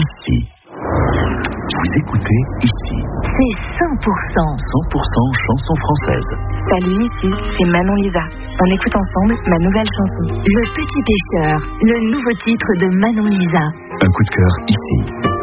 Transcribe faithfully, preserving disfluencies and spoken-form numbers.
Ainsi. Vous écoutez Ici. C'est cent pour cent. cent pour cent chanson française. Salut, ici, c'est Manon Lisa. On écoute ensemble ma nouvelle chanson. Le Petit Pêcheur, le nouveau titre de Manon Lisa. Un coup de cœur ici.